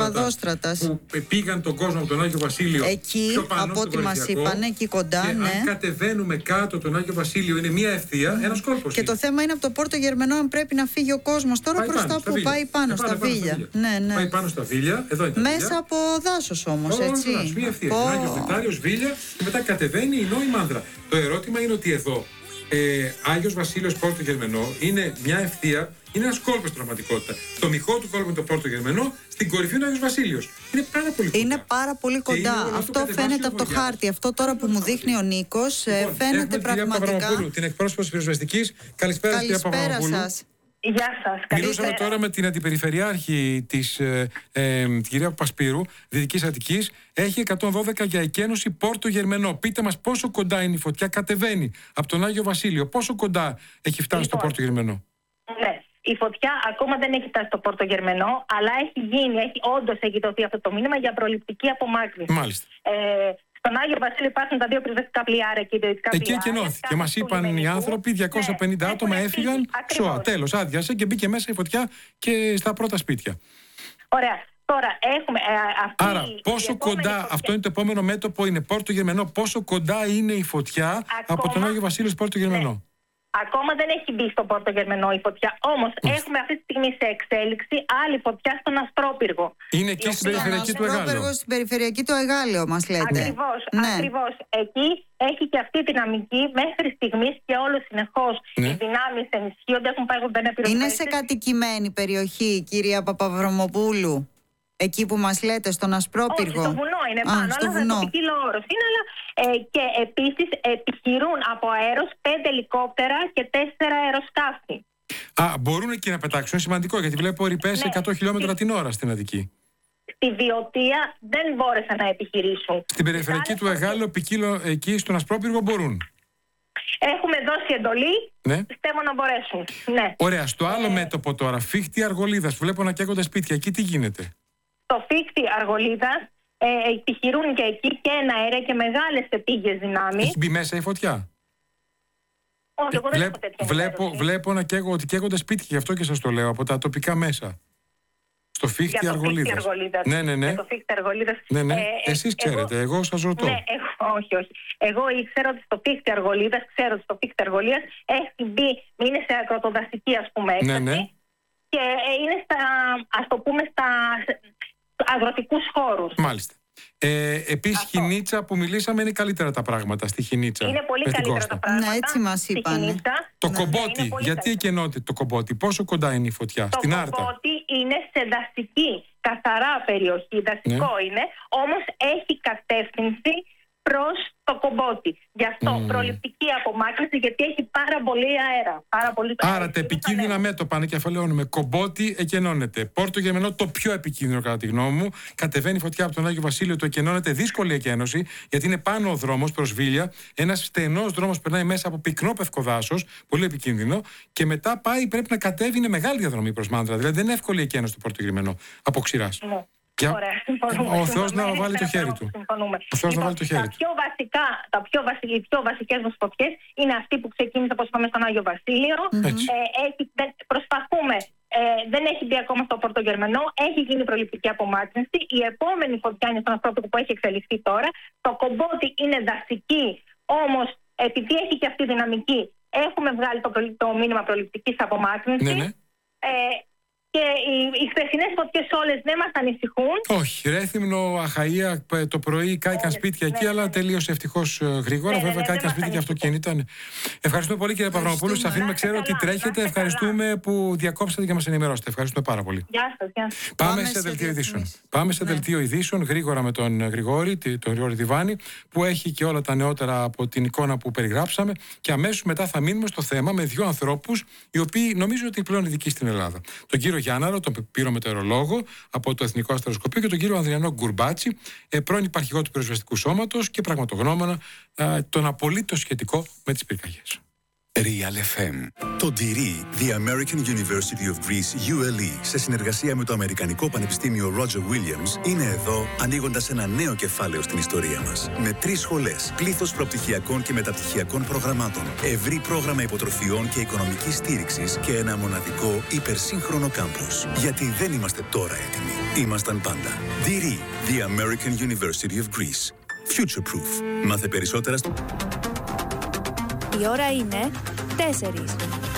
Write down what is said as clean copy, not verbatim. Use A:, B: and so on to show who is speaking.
A: Παδόστρατας.
B: Που πήγαν τον κόσμο από τον Άγιο Βασίλειο.
A: Εκεί, από ό,τι μας είπαν, εκεί κοντά,
B: και
A: ναι.
B: Αν κατεβαίνουμε κάτω τον Άγιο Βασίλειο, είναι μία ευθεία, ένας κόλπος.
A: Και το θέμα είναι από το Πόρτο Γερμενό, αν πρέπει να φύγει ο κόσμος τώρα προς τα που πάει πάνω στα Βίλια. Ναι.
B: Πάει πάνω στα Βίλια, εδώ είναι.
A: Μέσα από δάσος όμως, έτσι.
B: Μία ευθεία. Τον Άγιο Φετάριος, Βίλια και μετά κατεβαίνει η Νόη Μάνδρα. Το ερώτημα είναι ότι εδώ Άγιος Βασίλειος Πόρτο Γερμενό είναι μια ευθεία, είναι ένας κόλπος στην πραγματικότητα. Στο μυχό του κόλπου είναι το Πόρτο Γερμενό, στην κορυφή είναι ο Άγιος Βασίλειος. Είναι πάρα πολύ κοντά.
A: Είναι πάρα πολύ κοντά. Αυτό φαίνεται από το χάρτη. Αυτό τώρα που μου δείχνει ο Νίκος φαίνεται πραγματικά.
B: Κυρία Παπαδρομοπούλου, την εκπρόσωπο της πυροσβεστικής. Καλησπέρα, κυρία Παπαδρομοπούλου.
C: Γεια σας.
B: Μιλούσαμε τώρα με την αντιπεριφερειάρχη την κυρία Πασπύρου, Δυτικής Αττικής. Έχει 112 για εκένωση Πόρτο Γερμενό. Πείτε μας πόσο κοντά είναι η φωτιά, κατεβαίνει από τον Άγιο Βασίλειο. Πόσο κοντά έχει φτάσει στο Πόρτο Γερμενό?
C: Ναι. Η φωτιά ακόμα δεν έχει φτάσει στο Πόρτο Γερμενό, αλλά όντως έχει δοθεί αυτό το μήνυμα για προληπτική απομάκρυνση.
B: Μάλιστα.
C: Στον Άγιο Βασίλειο υπάρχουν τα δύο πυροσβεστικά πλοιάρια και ιδιωτικά πλοιάρια.
B: Εκεί εκενώθηκε. Μας είπαν οι άνθρωποι, 250 άτομα έφυγαν. Σοα, τέλος, άδειασε και μπήκε μέσα η φωτιά και στα πρώτα σπίτια.
C: Ωραία. Τώρα έχουμε.
B: Άρα, πόσο κοντά, φωτιά... αυτό είναι το επόμενο μέτωπο, είναι Πόρτο Γερμενό. Πόσο κοντά είναι η φωτιά από τον Άγιο Βασίλειο στο Πόρτο Γερμενό?
C: Ναι. Ακόμα δεν έχει μπει στο Πόρτο Γερμενό η φωτιά. Όμως έχουμε αυτή τη στιγμή σε εξέλιξη άλλη φωτιά στον Ασπρόπυργο.
B: Είναι εκεί στην περιφερειακή του Εγάλεο.
A: Στην περιφερειακή του Εγάλεο, μας λέτε.
C: Ακριβώς. Εκεί έχει και αυτή τη δυναμική μέχρι στιγμής και όλο συνεχώς οι δυνάμεις ενισχύονται. Έχουν πάει
A: είναι σε κατοικημένη περιοχή, κυρία Παπαδρομοπούλου? Εκεί που μας λέτε, στον Ασπρόπυργο?
C: Όχι, στο βουνό είναι πάνω, αλλά δεν είναι ποικίλο όρος. Είναι, αλλά και επίσης επιχειρούν από αέρος 5 ελικόπτερα και 4 αεροσκάφη.
B: Μπορούν εκεί να πετάξουν. Είναι σημαντικό, γιατί βλέπω ρηπές 100 χιλιόμετρα την ώρα στην Αττική.
C: Στη Βιωτία δεν μπόρεσαν να επιχειρήσουν.
B: Στην περιφερειακή του Εγάλεο, εκεί στον Ασπρόπυργο μπορούν.
C: Έχουμε δώσει εντολή, πιστεύω να μπορέσουν. Ναι.
B: Ωραία, στο άλλο μέτωπο τώρα, Φίχτη Αργολίδας, βλέπω να καίγονται σπίτια. Εκεί τι γίνεται?
C: Στο Φίχτη Αργολίδας επιχειρούν και εκεί και αέρια και μεγάλες επίγειες δυνάμεις.
B: Έχει μπει μέσα η φωτιά?
C: Όχι, εγώ δεν έχω τέτοια
B: βλέπω ότι καίγονται σπίτια, γι' αυτό και σας το λέω, από τα τοπικά μέσα. Στο Φίχτη Αργολίδας. Ναι.
C: Το Φίχτη Αργολίδας.
B: Ναι. Εσείς ξέρετε, εγώ σας ρωτώ.
C: Ναι, όχι. Εγώ ήξερα ότι στο Φίχτη Αργολίδας, έχει μπει, είναι σε ακροτοδαστική, ας πούμε, έκταση.
B: Ναι.
C: Και είναι στα αγροτικούς χώρους.
B: Μάλιστα. Επίσης, Χινίτσα που μιλήσαμε, είναι καλύτερα τα πράγματα στη Χινίτσα.
C: Είναι πολύ καλύτερα τα πράγματα.
A: Ναι, έτσι μας είπαν.
B: Το Κομπότι, γιατί εκενώνεται το Κομπότι? Πόσο κοντά είναι η φωτιά? Στην Άρτα?
C: Το Κομπότι είναι σε δασική, καθαρά περιοχή, δασικό είναι, όμως έχει κατεύθυνση προς το Κομπότι. Γι' αυτό προληπτική απομάκρυνση, γιατί έχει πάρα πολύ αέρα.
B: Άρα τα επικίνδυνα μέτωπα ανακεφαλαιώνουμε. Κομπότι εκενώνεται. Πόρτο Γερμενό το πιο επικίνδυνο κατά τη γνώμη μου. Κατεβαίνει φωτιά από τον Άγιο Βασίλειο, το εκενώνεται. Δύσκολη εκένωση, γιατί είναι πάνω ο δρόμος προς Βίλια. Ένας στενός δρόμος περνάει μέσα από πυκνό πευκοδάσος, πολύ επικίνδυνο. Και μετά πρέπει να κατέβει, είναι μεγάλη διαδρομή προς Μάνδρα. Δηλαδή δεν είναι εύκολη η εκένωση του Πόρτο Γερμενό από ξηράς. Ο Θεός να βάλει το χέρι του.
C: Οι πιο βασικές μας φωτιές είναι αυτή που ξεκίνησε, όπως είπαμε, στον Άγιο Βασίλειο. Προσπαθούμε, δεν έχει μπει ακόμα στο Πόρτο Γερμενό, έχει γίνει προληπτική απομάκρυνση. Η επόμενη φωτιά είναι στον Ασπρόπυργο που έχει εξελιχθεί τώρα. Το Κομπότι είναι δασική, όμως επειδή έχει και αυτή δυναμική, έχουμε βγάλει το μήνυμα προληπτικής απομάκρυνσης.
B: Ναι.
C: Και οι χθεσινές φωτιές όλες δεν μας ανησυχούν.
B: Όχι, Ρέθυμνο, Αχαΐα, το πρωί κάηκαν σπίτια εκεί, αλλά τελείωσε ευτυχώς γρήγορα. Βέβαια, κάηκαν σπίτια και αυτοκίνητα. Ευχαριστούμε πολύ, κύριε Παπαδρομοπούλου. Σας αφήνουμε, ξέρω ότι τρέχετε. Ευχαριστούμε που διακόψατε και μας ενημερώσετε. Ευχαριστούμε πάρα πολύ.
C: Γεια σας.
B: Πάμε σε δελτίο ειδήσεων. Πάμε σε δελτίο ειδήσεων γρήγορα με τον Γρηγόρη Διβάνη, που έχει και όλα τα νεότερα από την εικόνα που περιγράψαμε. Και αμέσως μετά θα μείνουμε στο θέμα με δύο ανθρώπους, οι οποίοι νομίζω ότι πλέον ειδικοί στην Ελλάδα. Τον κύριο Γιάνναρο, τον πυρομετεωρολόγο από το Εθνικό Αστροσκοπείο, και τον κύριο Ανδριανό Γκουρμπάτσι, πρώην υπαρχηγό του Πυροσβεστικού Σώματος και πραγματογνώμονα, τον απολύτως σχετικό με τις πυρκαγιές.
D: Real FM. Το DIRI, The American University of Greece, ULE, σε συνεργασία με το Αμερικανικό Πανεπιστήμιο Roger Williams, είναι εδώ ανοίγοντας ένα νέο κεφάλαιο στην ιστορία μας. Με 3 σχολές, πλήθος προπτυχιακών και μεταπτυχιακών προγραμμάτων, ευρύ πρόγραμμα υποτροφιών και οικονομικής στήριξης και ένα μοναδικό υπερσύγχρονο κάμπους. Γιατί δεν είμαστε τώρα έτοιμοι. Ήμασταν πάντα. DIRI, The American University of Greece. Future Proof. Μάθε περισσότερα στο...
E: Η ώρα είναι 4.